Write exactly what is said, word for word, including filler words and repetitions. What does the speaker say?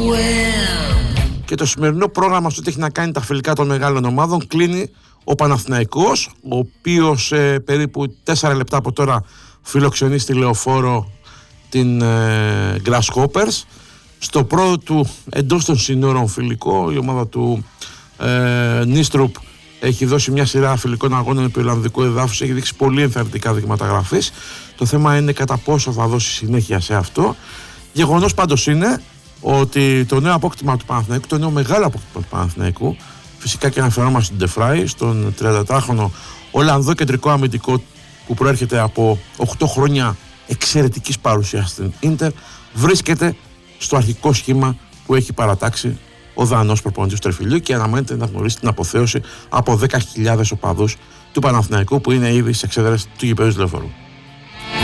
Και το σημερινό πρόγραμμα στο ότι έχει να κάνει τα φιλικά των μεγάλων ομάδων κλείνει ο Παναθηναϊκός, ο οποίος ε, περίπου τέσσερα λεπτά από τώρα φιλοξενεί στη Λεωφόρο την ε, Grasshoppers. Στο πρώτο του εντός των συνόρων φιλικό, η ομάδα του ε, Νίστρουπ έχει δώσει μια σειρά φιλικών αγώνων επί Ολλανδικού εδάφους, έχει δείξει πολύ ενθαρρυντικά δείγματα γραφής. Το θέμα είναι κατά πόσο θα δώσει συνέχεια σε αυτό. Γεγονός πάντως είναι ότι το νέο απόκτημα του Παναθηναϊκού, το νέο μεγάλο απόκτημα του Παναθηναϊκού, φυσικά και αναφερόμαστε στον Ντεφράι, στον τριανταετάχρονο Ολλανδό κεντρικό αμυντικό που προέρχεται από οκτώ χρόνια εξαιρετικής παρουσίας στην Ίντερ, βρίσκεται στο αρχικό σχήμα που έχει παρατάξει ο Δανός προπονητής του Τρεφιλιού και αναμένεται να γνωρίσει την αποθέωση από δέκα χιλιάδες οπαδούς του Παναθηναϊκού που είναι ήδη στις εξέδρες του γηπέδου της Λεωφόρου.